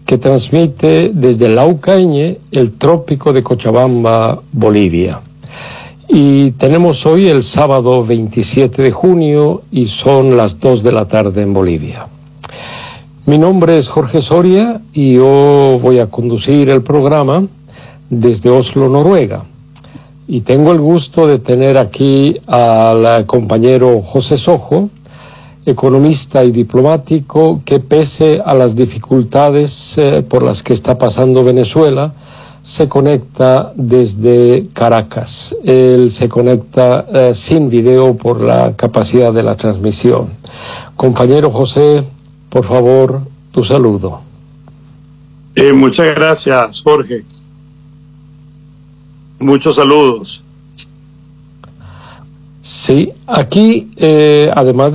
que transmite desde Laucañe, el trópico de Cochabamba, Bolivia. Y tenemos hoy el sábado 27 de junio y son las 2 de la tarde en Bolivia. Mi nombre es Jorge Soria y yo voy a conducir el programa desde Oslo, Noruega. Y tengo el gusto de tener aquí al compañero José Sojo, economista y diplomático, que pese a las dificultades por las que está pasando Venezuela, se conecta desde Caracas. Él se conecta sin video por la capacidad de la transmisión. Compañero José, por favor, tu saludo. Muchas gracias, Jorge. Muchos saludos. Sí, aquí, además de